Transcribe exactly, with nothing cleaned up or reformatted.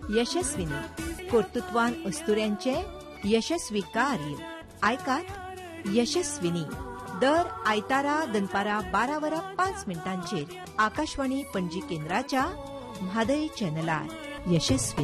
यशस्विनी कर्तृत्वान अस्तुऱ्यांचे यशस्वी कार्य आयकात यशस्विनी दर आयतारा दनपारा बारा वरां पांच मिनटांचेर आकाशवाणी पणजी केंद्राच्या म्हादय चॅनलार यशस्वी